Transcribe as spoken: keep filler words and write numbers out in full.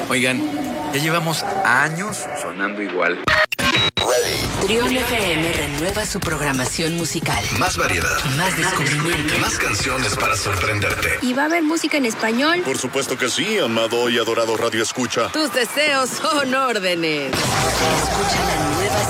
Oigan, ya llevamos años sonando igual. Trión F M renueva su programación musical. Más variedad. Más descubrimiento. Más canciones para sorprenderte. ¿Y va a haber música en español? Por supuesto que sí, amado y adorado Radio Escucha. Tus deseos son órdenes. Escucha la nueva